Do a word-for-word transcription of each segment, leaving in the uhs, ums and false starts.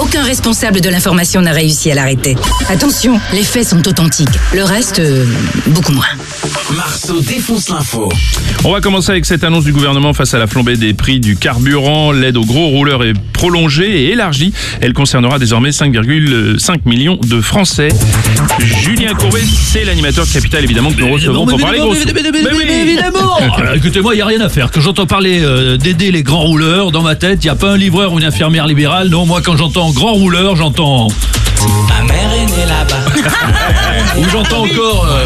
Aucun responsable de l'information n'a réussi à l'arrêter. Attention, les faits sont authentiques. Le reste, euh, beaucoup moins. Marceau défonce l'info. On va commencer avec cette annonce du gouvernement face à la flambée des prix du carburant. L'aide aux gros rouleurs est prolongée et élargie. Elle concernera désormais cinq virgule cinq millions de Français. Julien Courbet, c'est l'animateur de Capital, évidemment, que nous recevons pour parler gros. Évidemment. Alors, écoutez-moi, il n'y a rien à faire. Quand j'entends parler euh, d'aider les grands rouleurs, dans ma tête, il n'y a pas un livreur ou une infirmière libérale. Non, moi, quand j'entends grand rouleur, j'entends... Ma mère est née là-bas. Ou j'entends encore... Euh...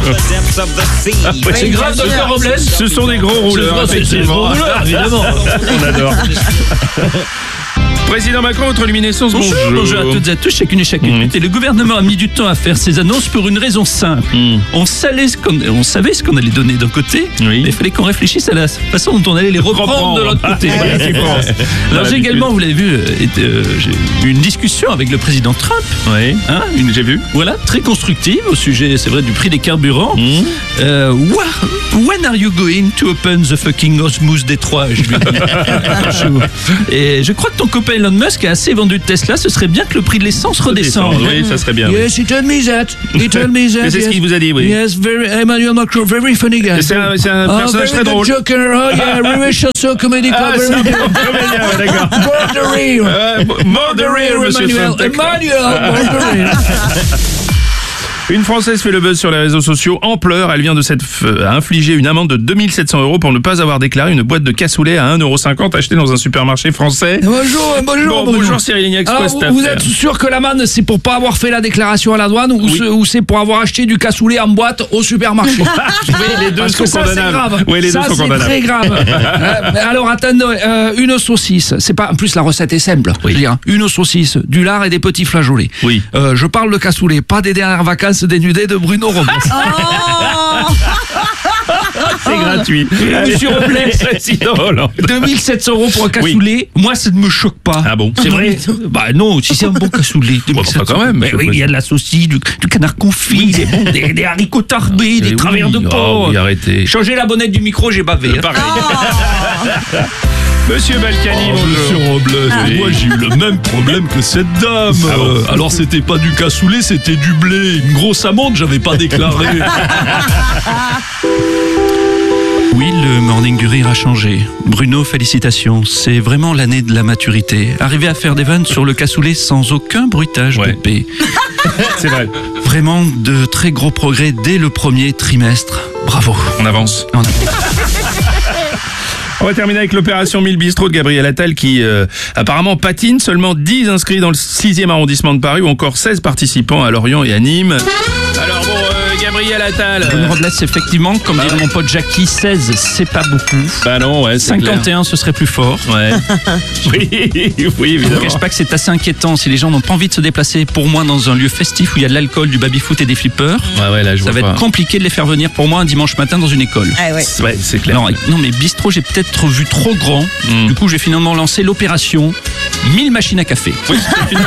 C'est grave, docteur Robles. Ce sont des gros rouleurs, C'est c'est des gros rouleurs, évidemment. On adore. Président Macron, votre luminescence, bonjour. Bonjour à toutes et à tous, chacune et chacune. Mmh. Et le gouvernement a mis du temps à faire ces annonces pour une raison simple. Mmh. On, savait ce qu'on, on savait ce qu'on allait donner d'un côté, Oui. mais il fallait qu'on réfléchisse à la façon dont on allait les reprendre, Reprendre. de l'autre côté. Voilà, c'est bon. Alors j'ai également, vous l'avez vu, euh, été, euh, j'ai eu une discussion avec le président Trump. Oui, Hein, une, j'ai vu. Voilà, très constructive au sujet, c'est vrai, du prix des carburants. Mmh. Euh, wha- when are you going to open the fucking Osmose Détroit? Je lui ai dit. Et je crois que ton copain Elon Musk a assez vendu de Tesla, ce serait bien que le prix de l'essence redescende. Oui, ça serait bien. oui. Yes, he told me that. He told me that. Mais c'est ce yes. qu'il vous a dit, oui. Yes, very, Emmanuel Macron, very funny guy. C'est un, c'est un Oh, personnage very très good drôle. joker. Oh, yeah, very chanson comedy club. Ah, c'est un bon comédien, ouais, d'accord. Bordery. Euh, Mort de rire, monsieur Emmanuel, Trump. Emmanuel, Bordery. Une Française fait le buzz sur les réseaux sociaux en pleurs. Elle vient de s'être f- infliger une amende de deux mille sept cents euros pour ne pas avoir déclaré une boîte de cassoulet à un euro cinquante achetée dans un supermarché français. Bonjour, bonjour, Bon, bonjour Cyril Lignac, Alors, quoi vous, cette vous affaire êtes sûr que l'amende c'est pour pas avoir fait la déclaration à la douane ou, Oui. c'est- ou c'est pour avoir acheté du cassoulet en boîte au supermarché? Oui, les deux Parce sont que ça c'est condamnables. grave. Oui, les ça deux sont c'est condamnables. très grave. Euh, alors attendez, euh, une saucisse, c'est pas en plus la recette est simple. Oui. Je veux dire, une saucisse, du lard et des petits flageolets. Oui. Euh, je parle de cassoulet, pas des dernières vacances dénudées de Bruno Robles. C'est gratuit. Monsieur Robles. Président Hollande. deux mille sept cents euros pour un cassoulet, moi ça ne me choque pas. Ah bon? C'est vrai? Bah non, si c'est un bon cassoulet. deux mille sept cents. Bon, quand même, Mais monsieur oui, le il y a de la saucisse, du, du canard confit, des, bon, des, des haricots tarbés, des Eh travers oui. de Oh, porc. oui, arrêtez. Changez la bonnette du micro, j'ai bavé. hein. Pareil. Monsieur Balkany, bonjour. Monsieur Robles, Oui. moi j'ai eu le même problème que cette dame. Ah bon. Euh, alors c'était pas du cassoulet, c'était du blé. Une grosse amende, j'avais pas déclaré. Oui, le Morning du Rire a changé. Bruno, félicitations. C'est vraiment l'année de la maturité. Arriver à faire des vannes sur le cassoulet sans aucun bruitage Ouais. de paix. C'est vrai. Vraiment de très gros progrès dès le premier trimestre. Bravo. On avance. On- On va terminer avec l'opération mille bistrot de Gabriel Attal qui euh, apparemment patine. Seulement dix inscrits dans le sixième arrondissement de Paris ou encore seize participants à Lorient et à Nîmes. Alors bon, euh, Gabriel Attal... Bruno euh, Robles, effectivement, comme dirait mon pote Jackie, seize, c'est pas beaucoup. Bah non, ouais, c'est cinquante et un, ce serait plus fort. clair. Ouais. Oui, oui, Je ne évidemment. cache pas que c'est assez inquiétant si les gens n'ont pas envie de se déplacer pour moi dans un lieu festif où il y a de l'alcool, du baby-foot et des flippers. Ouais, ouais, là, je Ça vois va pas. être compliqué de les faire venir pour moi un dimanche matin dans une école. Ah ouais. Ouais, c'est clair. Non, non, mais bistrot, j'ai peut-être vu trop grand. Mm. Du coup, j'ai finalement lancé l'opération mille machines à café. Oui, c'est une